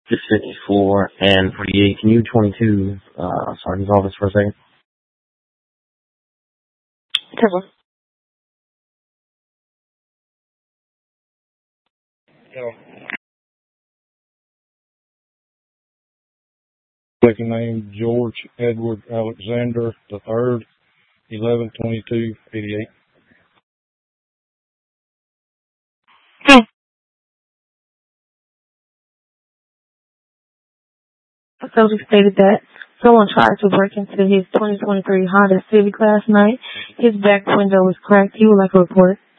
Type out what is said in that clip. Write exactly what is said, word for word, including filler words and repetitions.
six fifty-four and forty-eight. Can you twenty-two, uh, Sergeant's office for a second? Hello. Hello. Second name, George Edward Alexander the third, eleven twenty-two eighty-eight. So he stated that someone tried to break into his twenty twenty-three Honda Civic last night. His back window was cracked. He would like a report.